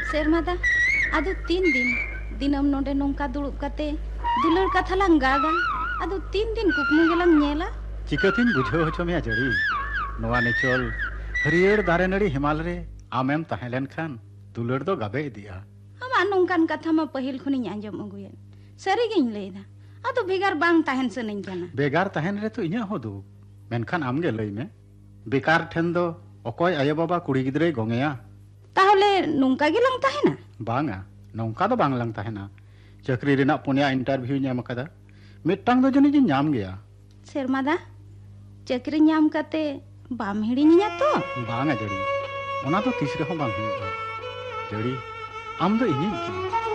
Sermada, adu 3 din. Dinam nonde nongka dulup kate, dulur kata lang gaga. Adu 3 din kukmu gelang nyela. चिकातीन बुझाव होचो मेया जड़ी नोआ निचोल हरियर दारे नड़ी हिमाल रे आमेम तहेलेन खान दुलर दो गाबे इदिया Ama nongkan kata ma pahil khuni anjom aguyan. Sari giñ leida. Adu begar bang tahen sening kana. बेगार तहन रे तो इnya होदु मेनखान आमगे लई में बेकार ठेन दो अकोय आयो बाबा कुड़ी गिदरे गोंगेया Tahole nongka gelang tahena. बांगा नौका दो बांग लंग तहेना चक्री रेना पुनिया इंटरव्यू ᱧᱟᱢ ᱟᱠᱟᱫᱟ मिट्टांग दो जनी ᱧᱟᱢ गया Sermada, चक्री ᱧᱟᱢ kate bam हिड़िनिया तो. बांगा जड़ी ओना तो तीसरे हो बांग हुआ जड़ी आम दो इᱧ की